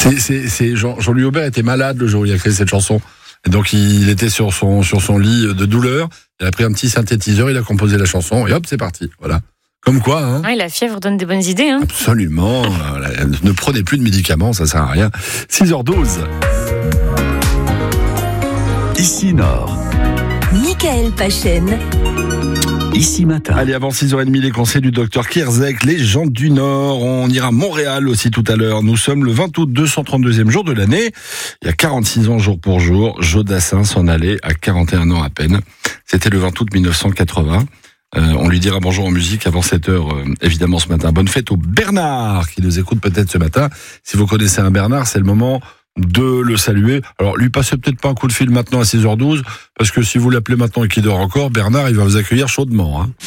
C'est Jean-Louis Aubert était malade le jour où il a créé cette chanson. Et donc il était sur son lit de douleur. Il a pris un petit synthétiseur, il a composé la chanson et hop, c'est parti. Voilà. Comme quoi, hein. Ouais, la fièvre donne des bonnes idées, hein. Absolument. Ne prenez plus de médicaments, ça sert à rien. 6h12. Ici Nord. Michael Pachen. Ici Matin. Allez, avant 6h30, les conseils du docteur Kierzek, les gens du Nord. On ira à Montréal aussi tout à l'heure. Nous sommes le 20 août, 232e jour de l'année. Il y a 46 ans jour pour jour. Joe Dassin s'en allait à 41 ans à peine. C'était le 20 août 1980. On lui dira bonjour en musique avant 7h, évidemment, ce matin. Bonne fête au Bernard, qui nous écoute peut-être ce matin. Si vous connaissez un Bernard, c'est le moment de le saluer. Alors, lui passez peut-être pas un coup de fil maintenant à 6h12, parce que si vous l'appelez maintenant et qu'il dort encore, Bernard, il va vous accueillir chaudement, hein.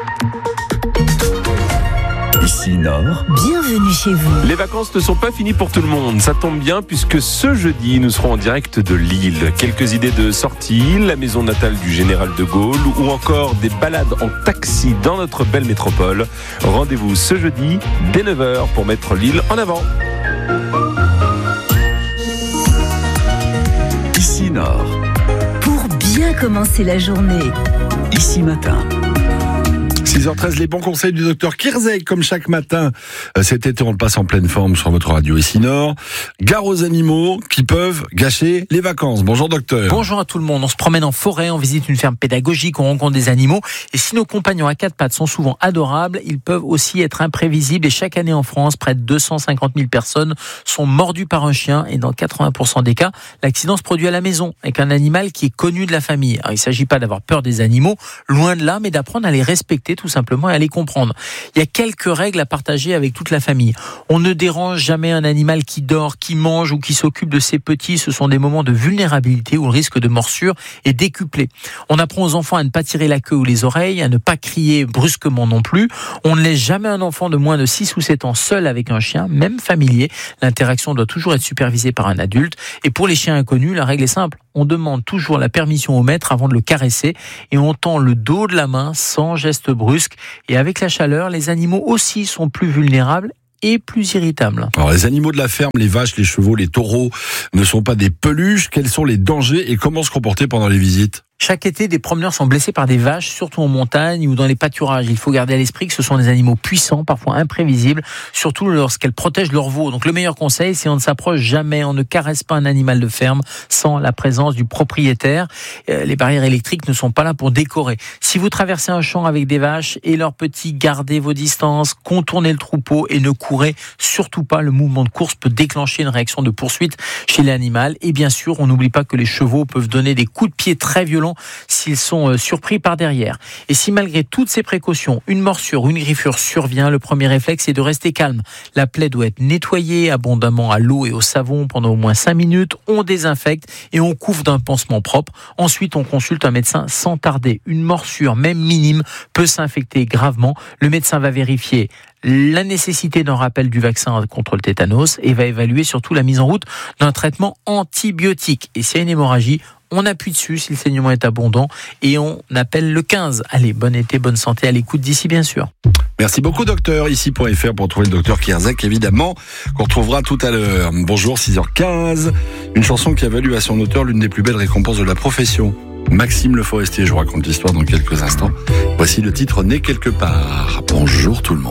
Ici Nord. Bienvenue chez vous. Les vacances ne sont pas finies pour tout le monde. Ça tombe bien puisque ce jeudi, nous serons en direct de Lille. Quelques idées de sortie, la maison natale du général de Gaulle ou encore des balades en taxi dans notre belle métropole. Rendez-vous ce jeudi dès 9h pour mettre Lille en avant. Ici Nord. Pour bien commencer la journée. Ici Matin. 6h13, les bons conseils du docteur Kierzek, comme chaque matin. Cet été, on le passe en pleine forme sur votre radio Ici Nord. Gare aux animaux qui peuvent gâcher les vacances. Bonjour docteur. Bonjour à tout le monde. On se promène en forêt, on visite une ferme pédagogique, on rencontre des animaux. Et si nos compagnons à quatre pattes sont souvent adorables, ils peuvent aussi être imprévisibles. Et chaque année en France, près de 250 000 personnes sont mordues par un chien. Et dans 80% des cas, l'accident se produit à la maison, avec un animal qui est connu de la famille. Alors, il ne s'agit pas d'avoir peur des animaux, loin de là, mais d'apprendre à les respecter tout simplement et à les comprendre. Il y a quelques règles à partager avec toute la famille. On ne dérange jamais un animal qui dort, qui mange ou qui s'occupe de ses petits. Ce sont des moments de vulnérabilité où le risque de morsure est décuplé. On apprend aux enfants à ne pas tirer la queue ou les oreilles, à ne pas crier brusquement non plus. On ne laisse jamais un enfant de moins de 6 ou 7 ans seul avec un chien, même familier. L'interaction doit toujours être supervisée par un adulte. Et pour les chiens inconnus, la règle est simple. On demande toujours la permission au maître avant de le caresser et on tend le dos de la main sans geste brusque. Et avec la chaleur, les animaux aussi sont plus vulnérables et plus irritables. Alors, les animaux de la ferme, les vaches, les chevaux, les taureaux ne sont pas des peluches. Quels sont les dangers et comment se comporter pendant les visites ? Chaque été, des promeneurs sont blessés par des vaches, surtout en montagne ou dans les pâturages. Il faut garder à l'esprit que ce sont des animaux puissants, parfois imprévisibles, surtout lorsqu'elles protègent leurs veaux. Donc le meilleur conseil, c'est on ne s'approche jamais, on ne caresse pas un animal de ferme sans la présence du propriétaire. Les barrières électriques ne sont pas là pour décorer. Si vous traversez un champ avec des vaches et leurs petits, gardez vos distances, contournez le troupeau et ne courez surtout pas. Le mouvement de course peut déclencher une réaction de poursuite chez l'animal. Et bien sûr, on n'oublie pas que les chevaux peuvent donner des coups de pied très violents s'ils sont surpris par derrière. Et si malgré toutes ces précautions, une morsure ou une griffure survient, le premier réflexe est de rester calme. La plaie doit être nettoyée abondamment à l'eau et au savon pendant au moins 5 minutes. On désinfecte et on couvre d'un pansement propre. Ensuite, on consulte un médecin sans tarder. Une morsure, même minime, peut s'infecter gravement. Le médecin va vérifier la nécessité d'un rappel du vaccin contre le tétanos et va évaluer surtout la mise en route d'un traitement antibiotique. Et s'il y a une hémorragie, on appuie dessus si le saignement est abondant et on appelle le 15. Allez, bon été, bonne santé à l'écoute d'ici, bien sûr. Merci beaucoup, docteur. Ici.fr pour trouver le docteur Kierzek, évidemment, qu'on retrouvera tout à l'heure. Bonjour, 6h15. Une chanson qui a valu à son auteur l'une des plus belles récompenses de la profession. Maxime Le Forestier, je vous raconte l'histoire dans quelques instants. Voici le titre Né quelque part. Bonjour tout le monde.